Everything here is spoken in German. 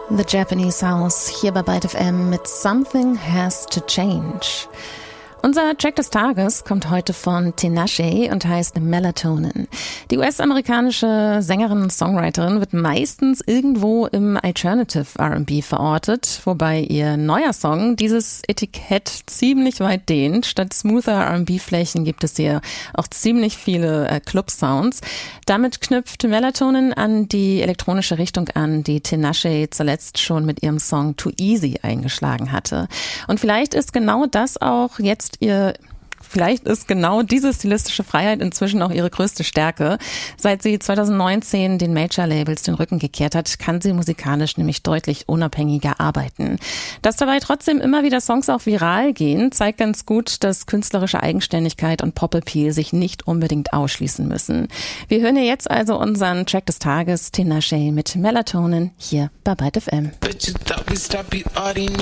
The Japanese House hier bei Byte FM mit Something Has to Change. Unser Track des Tages kommt heute von Tinashe und heißt Melatonin. Die US-amerikanische Sängerin und Songwriterin wird meistens irgendwo im Alternative R&B verortet, wobei ihr neuer Song dieses Etikett ziemlich weit dehnt. Statt smoother R&B-Flächen gibt es hier auch ziemlich viele Club-Sounds. Damit knüpft Melatonin an die elektronische Richtung an, die Tinashe zuletzt schon mit ihrem Song Too Easy eingeschlagen hatte. Und vielleicht ist genau diese stilistische Freiheit inzwischen auch ihre größte Stärke. Seit sie 2019 den Major-Labels den Rücken gekehrt hat, kann sie musikalisch nämlich deutlich unabhängiger arbeiten. Dass dabei trotzdem immer wieder Songs auch viral gehen, zeigt ganz gut, dass künstlerische Eigenständigkeit und Pop-Appeal sich nicht unbedingt ausschließen müssen. Wir hören jetzt also unseren Track des Tages, Tinashe mit Melatonin, hier bei Byte FM.